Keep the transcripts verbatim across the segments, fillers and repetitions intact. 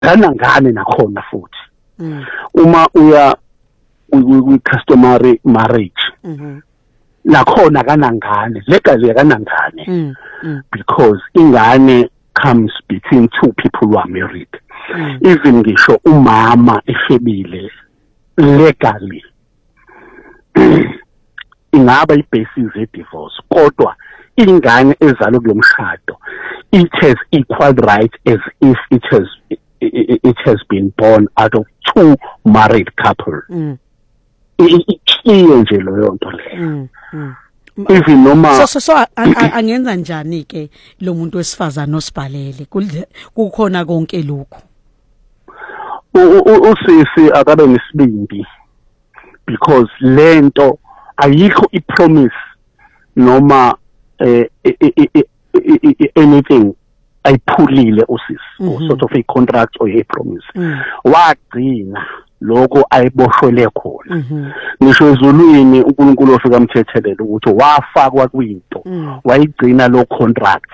kanangane nakhona futhi uma uya kwi customary marriage nakhona kanangane legacy yakanangane because ingane comes between two people who are married even ngisho umama efebile legally ingaba ibasis ye divorce kodwa ingane ezalwe kulomshado it has equal rights as if it has it, it has been born out of two married couple ikiye nje leyo nto leyo even noma so so so angenza njani ke lo muntu wesifazana osibhalele kukhona konke lokho usisi akabe nesibindi because lento ayikho ipromise noma eh anything ayiphulile usisi sort of a contract or a promise wagcina lokho ayiboshwele khona ngisho ezulwini uNkulunkulu ofika amthethelela ukuthi wafakwa kwinto wayigcina lo contract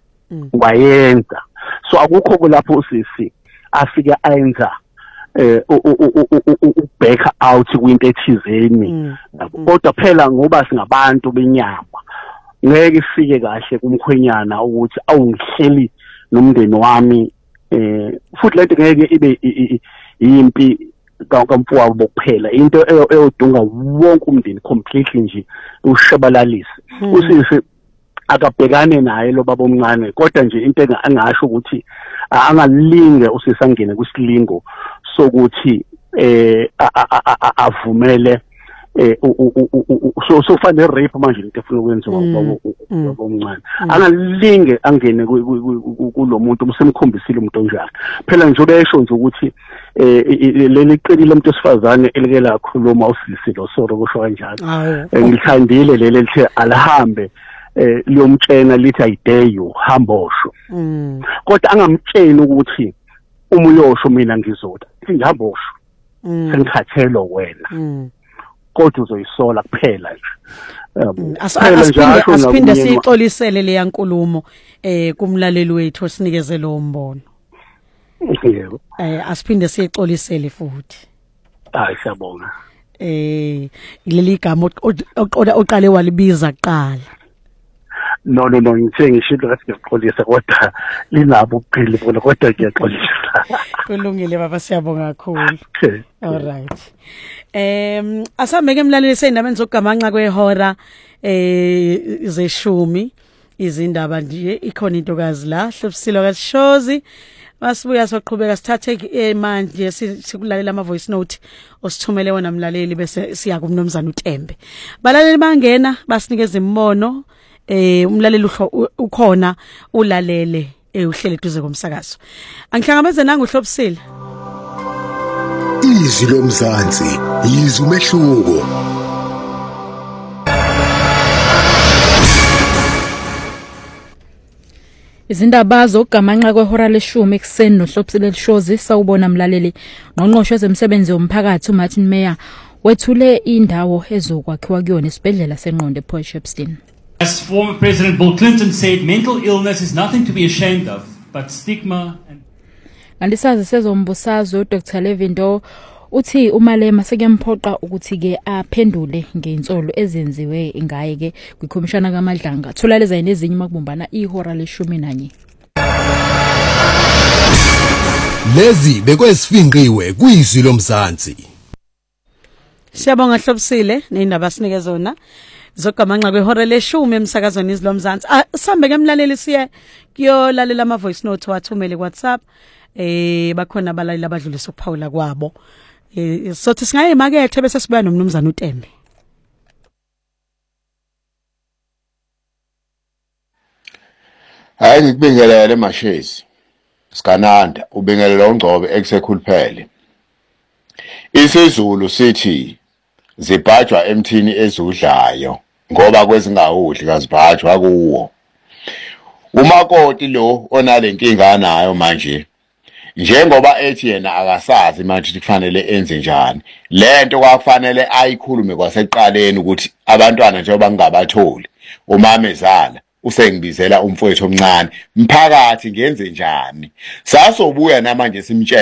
wayenza so akukho kulapho usisi afika ayenza eh back out kwinto ethizeni kodwa phela ngoba singabantu benyama ngeke ifike kahle kumkhwenyana ukuthi awungihleli nomndeni wami eh futhi lento ngeke ibe impi kamfowabo bokuphela into eyodunga wonke umndeni completely nje ushabalalise usisi akabhekane naye lo baba omncane kodwa nje into engasho ukuthi angalinge usisangene kusilingo sokuthi eh avumele eh so so fanele rape manje into efuna ukwenziwa baba omncane angalinge angene kulomuntu usemkhombisile umuntu onjalo phela nje besho nje ukuthi eh leli qili lomuntu esifazane elike lakhuluma usisi lo soro kusho kanjalo ngilithandile leli lithi alihambe eh liyomtshena lithi I dare you hambosho kodwa angamtsheni ukuthi uma uyosho mina ngizoda ngihambosho sengikhathelo wena kodwa uzoyisola kuphela nje asiphinde sixolisele le yankulumo eh kumlaleli wethu osinikeze lo mbono yebo eh asiphinde sixolisele futhi hayi siyabonga eh leli gama oqale walibiza kuqala no no no ngithe ngishilo ngathi ngiyaxolisa kodwa linabo uphili bona kodwa ngiyaxolisa kulungile baba siyabonga kakhulu all right em asambe ke mlaleli sendabeni zokugamanxa kwehora eh zeshumi izindaba nje ikhona intokazi la hlobisilo kaShozi masibuya soqhubeka sithathe manje sikulalela ama voice note osithumele wona mlaleli bese siya kumnomzana uTembe balaleli bangena basinikeza immono eh umlaleli ukhona ulalele uhlele duze komsakazo angihlangabeze nanga uhlobisile izwi lomzansi izwi umehluko izindaba zokugamanxa kwehora leshumi ekseni nohlobisile lishozi sawubona mlaleli ngqongqoshe zemsebenzi womphakathi uMartin Meyer wethule indawo ezokwakhiwa kuyona isibhedlela senqondo ePort Shepstone. As former President Bill Clinton said, mental illness is nothing to be ashamed of, but stigma and Andisazi sezombusazwe uDr Levindo uthi uMalema sekemphoqa ukuthi ke aphendule ngeinsolo ezenziwe ngaye ke kwikhomishana kaMadlanga. Thulaleza nezinye makubumbana ihora leshumi nanye. Lezi bekwesifinqiwe kwizwi lomzansi. Siyabonga Hlobisile neindaba sinike zona. Zogamanxa kwehora leshumi emsakazweni izilomzansi sambe ke mlaleli siye kuyolalela ama voice note wathumele WhatsApp eh bakhona abalaleli abadlulisa ukuphawula kwabo eh sothi singaye emakethe bese sibuya nomnumzana uTembe. Hayi ngikubingelele Mashezi Sikananda ubingelela uNgcobe ekusekhuluphele. Isizulu sithi zibhajwa emthini ezudlayo ngoba kwezingawudli kazibhajwa kuwo. Umakoti lo onale nkinga nayo manje njengoba ethi yena akasazi manje kufanele enze njani lento kwafanele ayikhulume kwaseqaleni ukuthi abantwana njengoba ngingabatholi umama ezala usengibizela umfowethu omncane mphakathi ngenze njani sasobuya namanje simtshela